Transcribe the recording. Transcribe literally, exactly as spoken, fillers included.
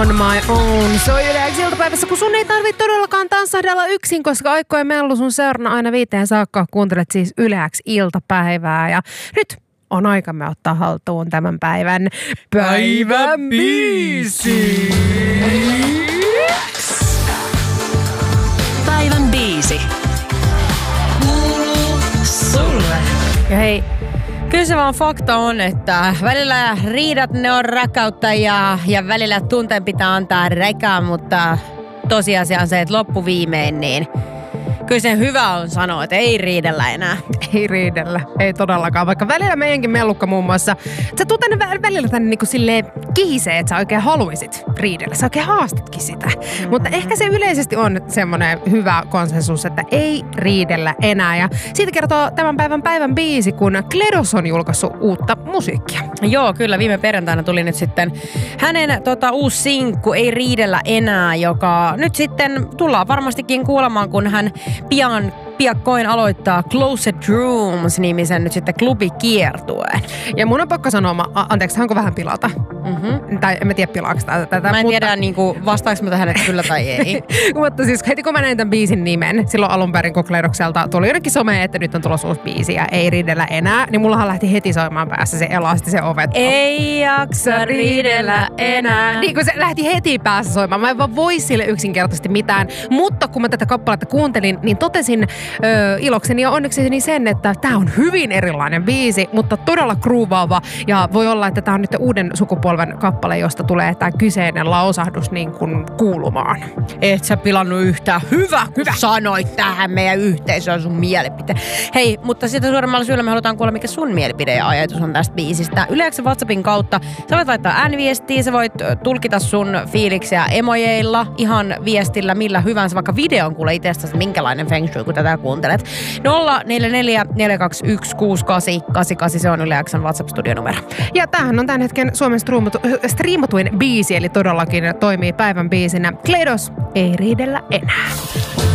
On my own. Se on Yle X iltapäivässä, kun sun ei tarvitse todellakaan tanssahdella yksin, koska Aikko ja Mellu sun seurana aina viiteen saakka. Kuuntelet siis Yle X iltapäivää ja nyt on aikamme ottaa haltuun tämän päivän päivän biisi. Päivän biisi. Kuuluu sulle. Ja hei, kyllä se vaan fakta on, että välillä riidat ne on rakkautta ja, ja välillä tunteen pitää antaa rekää, mutta tosiasia on se, että loppuviimein niin kyllä se hyvä on sanoa, että ei riidellä enää. Ei riidellä, ei todellakaan. Vaikka välillä meidänkin Mellukka muun muassa, sä tuut tänne välillä tänne niinku silleen kihisee, että sä oikein haluisit riidellä. Sä oikein haastatkin sitä. Mm-hmm. Mutta ehkä se yleisesti on semmoinen hyvä konsensus, että ei riidellä enää. Ja siitä kertoo tämän päivän päivän biisi, kun Kledos on julkaissut uutta musiikkia. Joo, kyllä. Viime perjantaina tuli nyt sitten hänen tota, uusi sinkku, Ei riidellä enää, joka nyt sitten tullaan varmastikin kuulemaan, kun hän pian piakkoin aloittaa Closet Rooms-nimisen nyt sitten klubikiertueen. Ja mun on pakko sanoa, mä, anteeksi, saanko vähän pilata? Mm-hmm. Tai en mä tiedä pilaako tätä. Mä en tiedä niin kuin, vastaanko mä tähän, että kyllä tai ei. Mutta siis heti kun mä näin tämän biisin nimen, silloin alun perin kun Kledokselta tuli jonnekin someen, että nyt on tulossa uusi biisi ja ei riidellä enää, niin mullahan lähti heti soimaan päässä se elasti se ovet. Ei jaksa riidellä enää. Niin kun se lähti heti päässä soimaan. Mä en vaan voi sille yksinkertaisesti mitään. Mutta kun mä tätä kappaletta kuuntelin, niin totesin ö, ilokseni ja onnekseni sen, että tää on hyvin erilainen biisi, mutta todella groovaava. Ja voi olla, että tää on nyt uuden sukupolven kappale, josta tulee tää kyseinen lausahdus niin kuin kuulumaan. Et sä pilannut yhtään. Hyvä, hyvä. Sanoit tähän meidän yhteisöön sun mielipite. Hei, mutta sitä suuremmalla syyllä me halutaan kuulla, mikä sun mielipide ja ajatus on tästä biisistä. Yleensä WhatsAppin kautta sä voit laittaa ääniviestiä, sä voit tulkita sun fiiliksiä emojeilla, ihan viestillä, millä hyvänsä, vaikka videon kuule itsestäsi, minkälainen feng shui, kun tätä kuuntelet. nolla neljä neljä neljä kaksi yksi kuusi kahdeksan kahdeksan kahdeksan, se on Yle X:n WhatsApp-studionumero. Ja tämähän on tämän hetken Suomen striimatuin biisi, eli todellakin toimii päivän biisinä. Kledos, Ei riidellä enää.